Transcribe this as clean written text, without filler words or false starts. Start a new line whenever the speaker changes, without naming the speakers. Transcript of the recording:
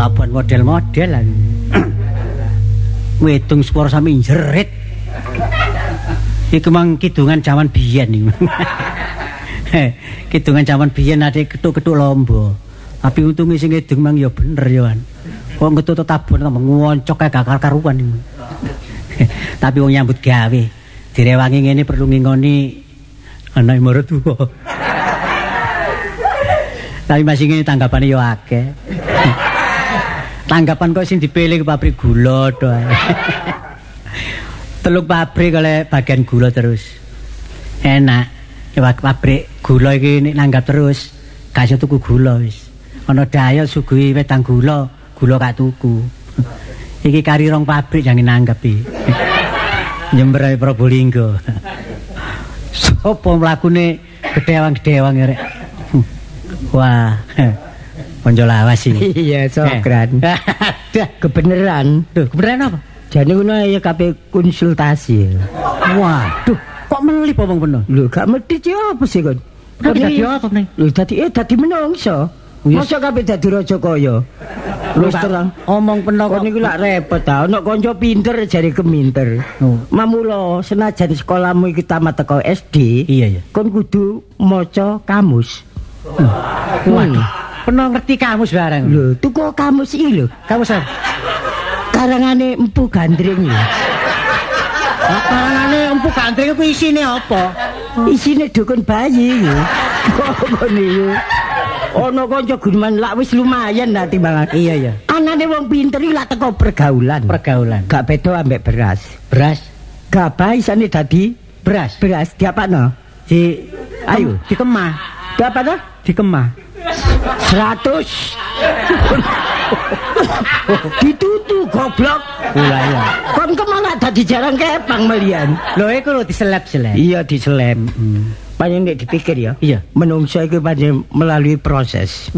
tabuhan model-model lah. Wedung spor sami jerit. Iku mang kidungan jaman biyen niku. Kidungan jaman biyen ade ketuk-ketuk lomba. Tapi untunge sing ngedung mang ya bener ya. Kok ngetut tabuhan tambah ngoncok kae gak karuan niku. Tapi wong nyambut gawe direwangi ngene perlu ngingoni anak mertua. Tapi masih ngene tanggapane yo akeh. Tanggapan kok sing dipilih ke pabrik gula to. Teluk pabrik oleh bagian gula terus. Enak. Ya pabrik gula iki nek nanggap terus gak iso tuku gula wis. Ana daya suguhi wedang gula, gula gak tuku. Iki kari rong pabrik jangan nanggap iki. Nyember Probolinggo. Sopo mlakune gedewang-gedewang rek. Wah. Konco lawas iki.
Iya, Sokran. Kebeneran.
Duh, kebeneran apa?
Jane ngono ya kabeh konsultasi.
Waduh, kok melip apa peno?
Lho, gak mesti apa sih kon?
Dadi apa ning?
Lho, dadi menungso. Masa kabeh dadi raja kaya. Lho terang
omong peno
kok niku lak repot ta. Ono kanca pinter jare keminter. Mamula senajan sekolahmu iki tamat teko SD,
iya ya.
Kon kudu maca kamus.
Waduh, peno ngerti kamus barang.
Lho, tuku kamus iki lho.
Kamus apa?
Karangane Empu Gandring lho.
Karangane Empu Gandring ku isine apa?
Isine dukun bayi lho. Kok niku. Ono kanca guneman lak wis lumayan lah timbangan.
Iya ya.
Anane wong pinter iki lak teko pergaulan.
Pergaulan.
Gak beda ambek beras.
Beras.
Gabah isane dadi
Beras.
beras diapakno? Ayo
dikemah.
Diapakno?
Dikemah.
100. Ditutu goblok.
Pula ya.
Kon kemana dadi jarang kepang melian.
Lho iku lho diselep-selep.
Iya diselep. Panjen nek dipikir ya.
Iya.
Menungso iku panjen melalui proses.